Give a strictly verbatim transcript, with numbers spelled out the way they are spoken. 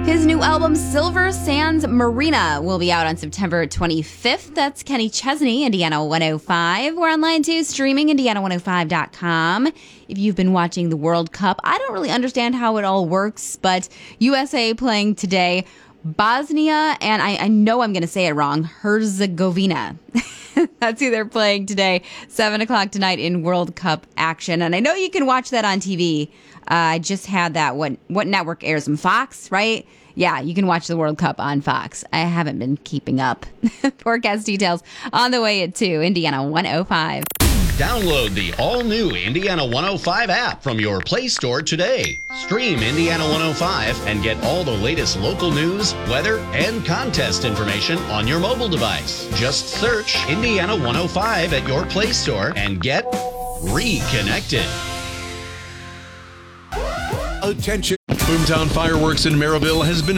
His new album, Silver Sands Marina, will be out on September twenty-fifth. That's Kenny Chesney, Indiana one oh five. We're online too, streaming Indiana one oh five dot com. If you've been watching the World Cup, I don't really understand how it all works, but U S A playing today, Bosnia, and I, I know I'm going to say it wrong, Herzegovina. That's who they're playing today, seven o'clock tonight in World Cup action. And I know you can watch that on T V. Uh, I just had that. What, what network airs them? Fox, right? Yeah, you can watch the World Cup on Fox. I haven't been keeping up. Forecast details on the way at two, Indiana one oh five. Download the all-new Indiana one oh five app from your Play Store today. Stream Indiana one oh five and get all the latest local news, weather, and contest information on your mobile device. Just search Indiana one oh five at your Play Store and get reconnected. Attention. Boomtown Fireworks in Maryville has been